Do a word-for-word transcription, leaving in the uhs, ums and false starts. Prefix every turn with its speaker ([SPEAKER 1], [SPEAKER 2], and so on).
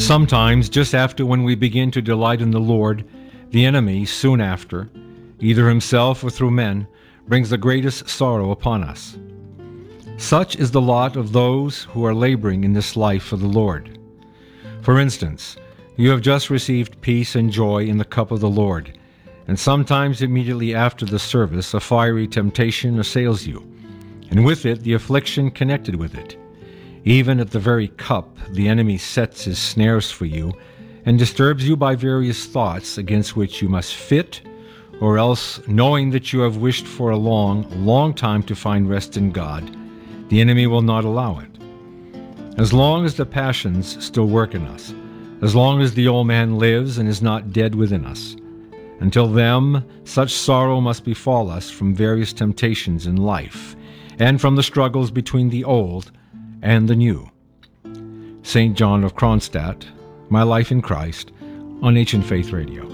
[SPEAKER 1] Sometimes, just after when we begin to delight in the Lord, the enemy, soon after, either himself or through men, brings the greatest sorrow upon us. Such is the lot of those who are laboring in this life for the Lord. For instance, you have just received peace and joy in the cup of the Lord, and sometimes immediately after the service a fiery temptation assails you, and with it the affliction connected with it. Even at the very cup the enemy sets his snares for you, and disturbs you by various thoughts against which you must fit, or else, knowing that you have wished for a long, long time to find rest in God, the enemy will not allow it. As long as the passions still work in us, as long as the old man lives and is not dead within us, until then, such sorrow must befall us from various temptations in life, and from the struggles between the old and the new. Saint John of Kronstadt, My Life in Christ, on Ancient Faith Radio.